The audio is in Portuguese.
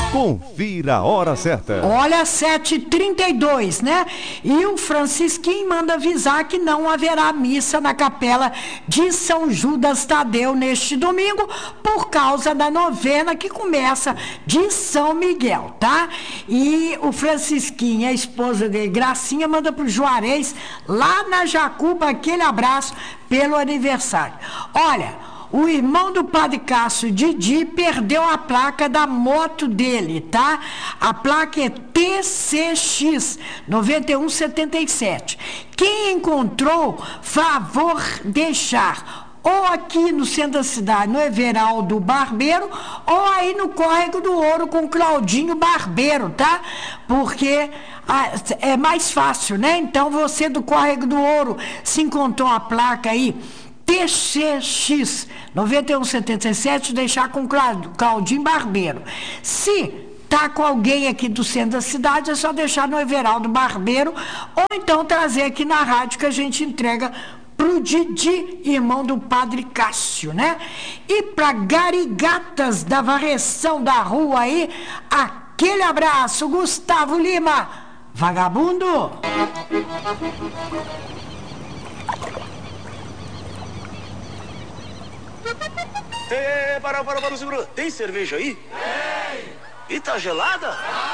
Confira a hora certa. Olha, 7h32, né? E o Francisquinho manda avisar que não haverá missa na capela de São Judas Tadeu neste domingo, por causa da novena que começa de São Miguel, tá? E o Francisquinho, a esposa dele, Gracinha, manda pro Juarez, lá na Jacuba, aquele abraço pelo aniversário. Olha, o irmão do Padre Cássio, Didi, perdeu a placa da moto dele, tá? A placa é TCX 9177. Quem encontrou, favor deixar ou aqui no centro da cidade, no Everaldo Barbeiro, ou aí no Córrego do Ouro com Claudinho Barbeiro, tá? Porque é mais fácil, né? Então você do Córrego do Ouro, se encontrou a placa aí, TCX 9177, deixar com Claudinho Barbeiro. Se tá com alguém aqui do centro da cidade, é só deixar no Everaldo Barbeiro, ou então trazer aqui na rádio que a gente entrega pro Didi, irmão do Padre Cássio, né? E pra Garigatas da varreção da rua aí, aquele abraço, Gustavo Lima, vagabundo! Para, segura. Tem cerveja aí? Tem! E tá gelada?